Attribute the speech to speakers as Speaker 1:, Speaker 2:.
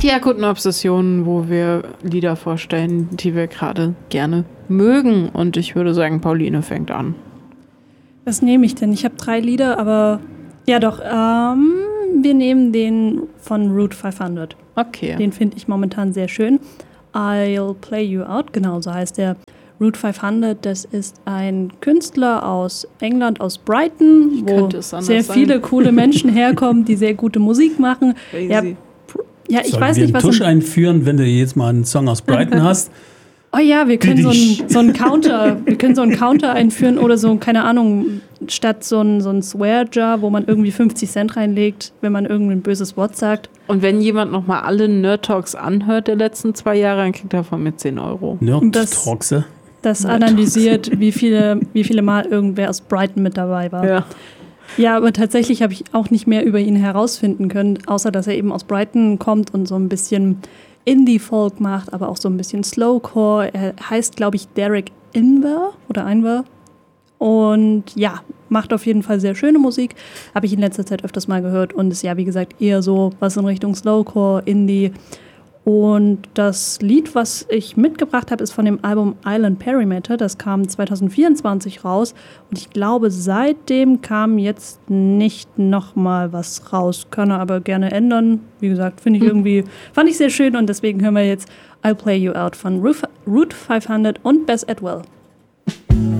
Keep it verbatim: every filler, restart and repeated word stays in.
Speaker 1: Die akuten Obsessionen, wo wir Lieder vorstellen, die wir gerade gerne mögen. Und ich würde sagen, Pauline fängt an.
Speaker 2: Was nehme ich denn? Ich habe drei Lieder, aber ja doch, ähm, wir nehmen den von Route fünfhundert.
Speaker 1: Okay.
Speaker 2: Den finde ich momentan sehr schön. I'll Play You Out, genau so heißt der. Route fünfhundert, das ist ein Künstler aus England, aus Brighton, wo sehr viele sein. coole Menschen herkommen, die sehr gute Musik machen. Ja, ja, ich
Speaker 3: Sollen
Speaker 2: weiß
Speaker 3: wir
Speaker 2: nicht, was
Speaker 3: einen Tusch einführen, wenn du jetzt mal einen Song aus Brighton hast?
Speaker 2: Oh ja, wir können so einen, so einen Counter, wir können so einen Counter einführen oder so, keine Ahnung, statt so ein, so ein Swear-Jar, wo man irgendwie fünfzig Cent reinlegt, wenn man irgendein böses Wort sagt.
Speaker 1: Und wenn jemand nochmal alle Nerd-Talks anhört der letzten zwei Jahre, dann kriegt er von mir zehn Euro.
Speaker 3: Nerd-Talks,
Speaker 2: Das, das analysiert, wie viele, wie viele Mal irgendwer aus Brighton mit dabei war.
Speaker 1: Ja.
Speaker 2: Ja, aber tatsächlich habe ich auch nicht mehr über ihn herausfinden können, außer dass er eben aus Brighton kommt und so ein bisschen Indie-Folk macht, aber auch so ein bisschen Slowcore. Er heißt, glaube ich, Derek Inver oder Einver. Und ja, macht auf jeden Fall sehr schöne Musik. Habe ich in letzter Zeit öfters mal gehört und ist ja, wie gesagt, eher so was in Richtung Slowcore, Indie. Und das Lied, was ich mitgebracht habe, ist von dem Album Island Perimeter. Das kam zwanzig vierundzwanzig raus. Und ich glaube, seitdem kam jetzt nicht nochmal was raus. Kann er aber gerne ändern. Wie gesagt, finde ich irgendwie, fand ich sehr schön. Und deswegen hören wir jetzt I'll Play You Out von Route fünfhundert und Bess Atwell.